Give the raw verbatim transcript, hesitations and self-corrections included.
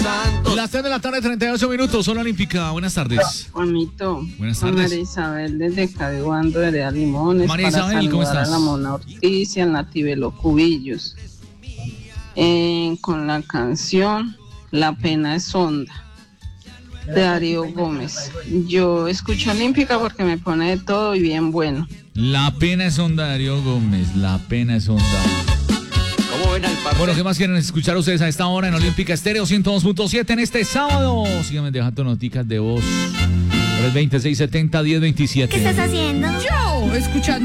santos. Las tres de la tarde, treinta y ocho minutos, zona olímpica. Buenas tardes. Juanito. Buenas Soy tardes. María Isabel desde Cadeguando, de Real Limones. María para Isabel, ¿cómo saludar estás? a la Mona Ortiz y al Nativelo Cubillos. Eh, con la canción La pena es honda, de Darío Gómez. Yo escucho Olímpica porque me pone de todo y bien bueno. La pena es onda, Darío Gómez. La pena es onda. ¿Cómo ven al parque? Bueno, ¿qué más quieren escuchar ustedes a esta hora en Olímpica Estéreo ciento dos punto siete en este sábado? Síganme dejando noticas de voz. Por el veintiséis setenta diez veintisiete. ¿Qué estás haciendo? Yo, escuchando